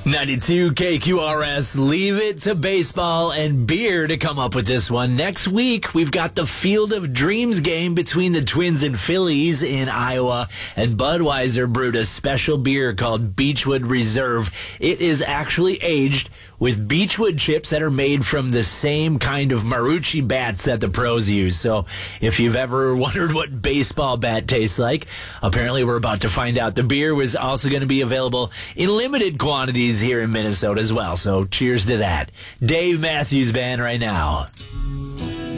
92 KQRS, leave it to baseball and beer to come up with this one. Next week, we've got the Field of Dreams game between the Twins and Phillies in Iowa, and Budweiser brewed a special beer called Beechwood Reserve. It is actually aged with beechwood chips that are made from the same kind of Marucci bats that the pros use. So if you've ever wondered what baseball bat tastes like, apparently we're about to find out. The beer was also going to be available in limited quantities here in Minnesota as well. So cheers to that. Dave Matthews Band right now.